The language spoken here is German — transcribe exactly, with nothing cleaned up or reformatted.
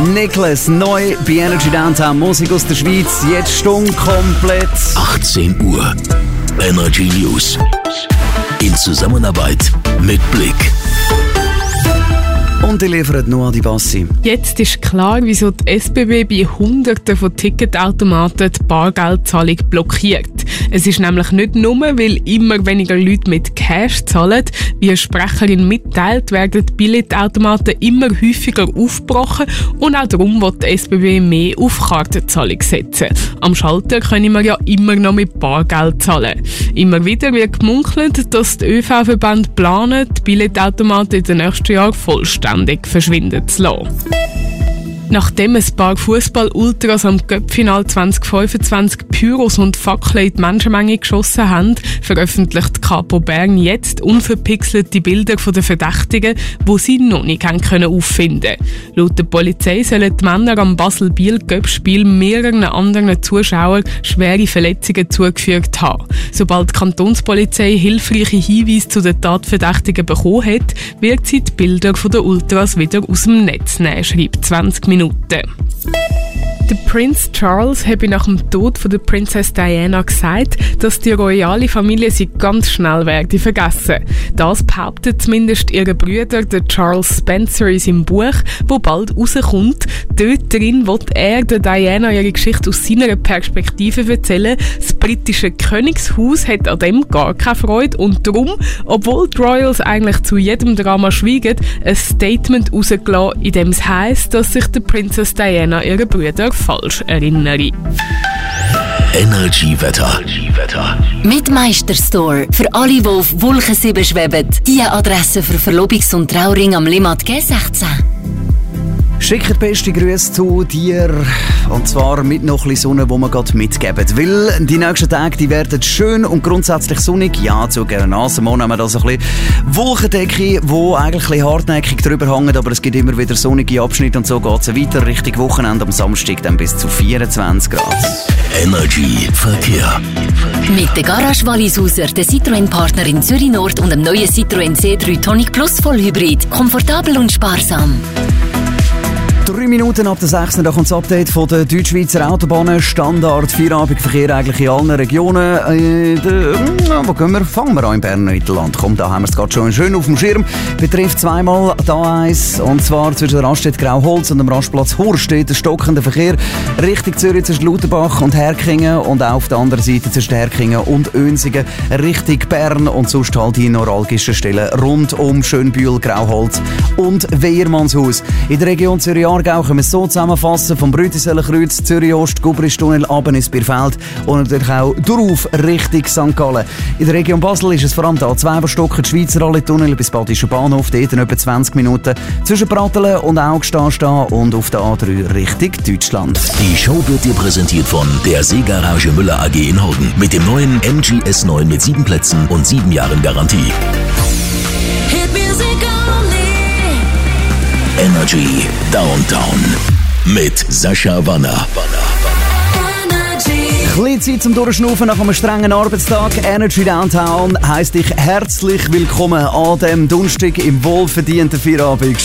Nicholas, neu bei Energy Downtown, Musik aus der Schweiz, jetzt Stunde komplett. achtzehn Uhr, Energy News. In Zusammenarbeit mit Blick. Und die liefert Noah Di Bassi. Jetzt ist klar, wieso die S B B bei Hunderten von Ticketautomaten die Bargeldzahlung blockiert. Es ist nämlich nicht nur, weil immer weniger Leute mit Cash zahlen. Wie eine Sprecherin mitteilt, werden die Billetautomaten immer häufiger aufgebrochen und auch darum will die S B B mehr auf Kartenzahlung setzen. Am Schalter können wir ja immer noch mit Bargeld zahlen. Immer wieder wird gemunkelt, dass die ÖV-Verbände planen, die Billetautomaten in den nächsten Jahren vollständig verschwinden zu lassen. Nachdem ein paar Fußball-Ultras am Cup-Final zwanzig fünfundzwanzig Pyros und Fackeln in die Menschenmenge geschossen haben, veröffentlicht Capo Bern jetzt unverpixelte Bilder der Verdächtigen, die sie noch nicht können auffinden können. Laut der Polizei sollen die Männer am Basel-Biel-Cup-Spiel mehreren anderen Zuschauern schwere Verletzungen zugefügt haben. Sobald die Kantonspolizei hilfreiche Hinweise zu den Tatverdächtigen bekommen hat, wird sie die Bilder der Ultras wieder aus dem Netz nehmen, schreibt zwanzig Minuten. Der Prinz Charles habe nach dem Tod von der Princess Diana gesagt, dass die royale Familie sie ganz schnell werde vergessen. Das behauptet zumindest ihr Bruder, der Charles Spencer, in seinem Buch, wo bald rauskommt. Dort drin will er der Diana ihre Geschichte aus seiner Perspektive erzählen. Das britische Königshaus hat an dem gar keine Freude und darum, obwohl die Royals eigentlich zu jedem Drama schweigen, ein Statement rausgelassen, in dem es heisst, dass sich der Princess Diana ihre Brüder falsch erinnere. Energy Wetter. Mit Meisterstore. Für alle, die auf Wolkensieben schweben. Die Adresse für Verlobungs- und Trauring am Limmat G sechzehn. Schickt beste Grüße zu dir, und zwar mit noch ein bisschen Sonne, die wir gerade mitgeben. Weil die nächsten Tage die werden schön und grundsätzlich sonnig. Ja, zugegebenermaßen haben wir da so ein bisschen Wolkendecke, die eigentlich ein bisschen hartnäckig drüber hängen, aber es gibt immer wieder sonnige Abschnitte und so geht es weiter. Richtung Wochenende am Samstag dann bis zu vierundzwanzig Grad. Energy Verkehr. Mit der Garage Wallisauser, der Citroën-Partner in Zürich Nord und dem neuen Citroën C drei Tonic Plus Vollhybrid. Komfortabel und sparsam. Drei Minuten ab der sechs. Da kommt das Update von der Deutschschweizer Autobahnen. Standard Feierabendverkehr eigentlich in allen Regionen. Äh, de, äh, wo gehen wir? Fangen wir an im Berner Mittelland. Komm, da haben wir es gerade schon schön auf dem Schirm. Betrifft zweimal da eins. Und zwar zwischen der Raststätte Grauholz und dem Rastplatz Horst steht der stockende Verkehr Richtung Zürich zwischen Lauterbach und Herkingen und auch auf der anderen Seite zwischen Herkingen und Önsingen Richtung Bern und sonst halt die neuralgischen Stellen rund um Schönbühl, Grauholz und Weiermannshaus. In der Region Zürich Aargau können wir es so zusammenfassen: vom Brütisellenkreuz, Zürich-Ost, Gubristunnel, runter ins Bierfeld und natürlich auch darauf Richtung Sankt Gallen. In der Region Basel ist es vor allem da zwei Stocken, die Schweizer Alle-Tunnel bis Badischen Bahnhof, dort in etwa zwanzig Minuten zwischen Pratteln und Augstein stehen und auf der A drei Richtung Deutschland. Die Show wird dir präsentiert von der Seegarage Müller A G in Horden mit dem neuen M G S neun mit sieben Plätzen und sieben Jahren Garantie. Energy Downtown mit Sascha Wanner. Ein bisschen Zeit zum Durchschnaufen nach einem strengen Arbeitstag. Energy Downtown heisst dich herzlich willkommen an dem Donnerstag im wohlverdienten Feierabend.